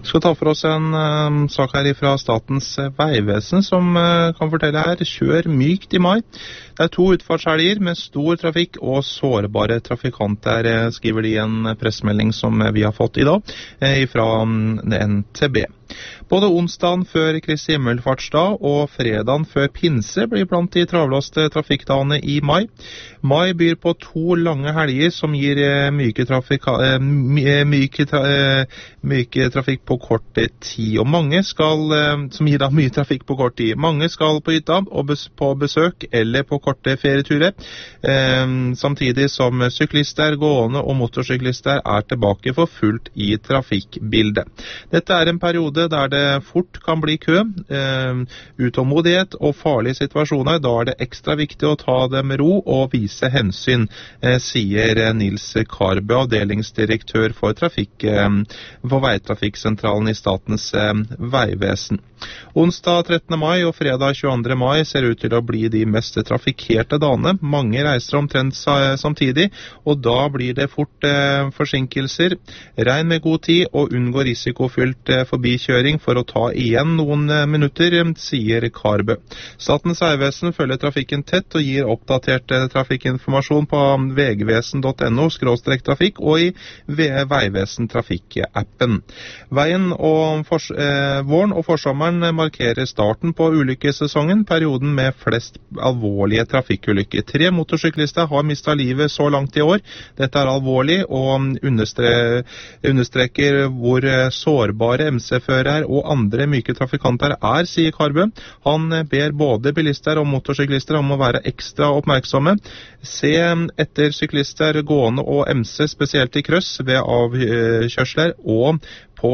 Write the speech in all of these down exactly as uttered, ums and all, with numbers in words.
skal ta for oss en um, sak her fra Statens Vegvesen som uh, kan fortelle her, kjør mykt i mai. Det er to utfartshelger med stor trafikk og sårbare trafikanter, uh, skriver de i en pressmelding som uh, vi har fått i dag uh, fra um, N T B. Både onsdagen før Kristi himmelfartsdag og fredagen før pinse blir blant de travleste trafikkdagene i mai. Mai byr på to lange helger som gir uh, myke, trafika, uh, my, myke, tra, uh, myke trafikk på kort tid, og mange skal, uh, som gir da mye trafikk på kort tid. Mange skal på hytta og bes, på besøk eller på korte ferieturer, uh, samtidig som syklister, gående og motorsyklister er tilbake for fullt i trafikkbildet. Dette er en periode der det fort kan bli kø, eh, utålmodighet og farlige situasjoner. Da er det ekstra viktig å ta det med ro og vise hensyn, eh, sier Nils Karbø, avdelingsdirektør for, trafikk, eh, for veitrafikksentralen i Statens eh, Vegvesen. Onsdag trettende mai og fredag tjueandre mai ser ut til å bli de mest trafikkerte dagene. Mange reiser omtrent samtidig, og da blir det fort eh, forsinkelser. Regn med god tid og unngå risikofylt eh, forbikjøring for å ta igjen noen eh, minutter, sier Karbø. Statens Vegvesen følger trafikken tett og gir oppdatert eh, trafikkinformasjon på vegvesen punktum no skråstrek trafikk og i Vegvesen trafikk-appen. Veien og fors eh, våren og forsommeren markerer starten på ulykkesesongen, perioden med flest alvorlige trafikkulykker. Tre motorsyklister har mistet livet så langt i år. Dette er alvorlig og understre understreker hvor sårbare M C-førere og andre myke trafikanter er, sier Karbø. Han ber både bilister og motorsyklister om å være ekstra oppmerksomme. Se etter syklister, gående og M C, spesielt i krøss ved avkjørsler og på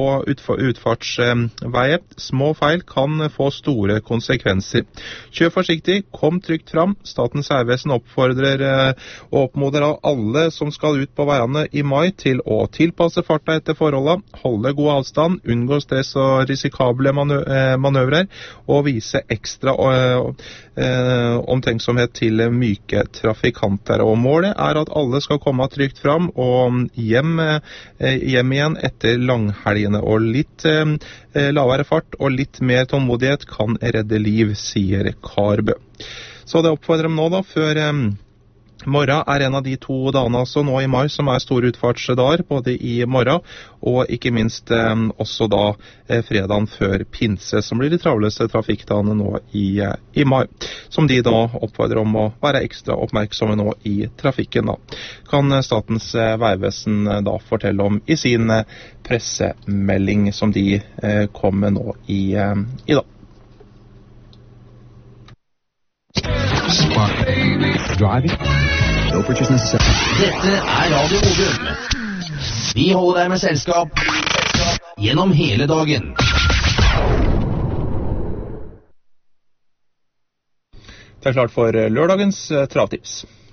utfartsveier. Små feil kan få store konsekvenser. Kjør forsiktig, kom trygt fram. Statens Vegvesen oppfordrer og oppmoder alle som skal ut på veiene i mai til å tilpasse farta etter forholdene, holde god avstand, unngå stress og risikable manøvrer, og vise ekstra omtenksomhet til myke trafikanter. Og målet er at alle skal komme trygt fram og hjem, hjem igjen etter langhelg. Og litt eh, lavere fart og litt mer tålmodighet kan redde liv, sier Karbø. Så det oppfordrer dem nå da, før eh, morgen er en av de to dagene altså nå i mai som er store utfartsdager, både i morgen og ikke minst eh, også da eh, fredagen før pinse, som blir de travleste trafikkdagene nå i, eh, i mai, som de da oppfordrer om å være ekstra oppmerksomme nå i trafikken da. Kan Statens Vegvesen da fortelle om i sin pressemelding som de eh, kom med nå i, eh, i dag. Dette er Radio Modum. Vi holder deg med selskap gjennom hele dagen. Det er klart for lørdagens travtips.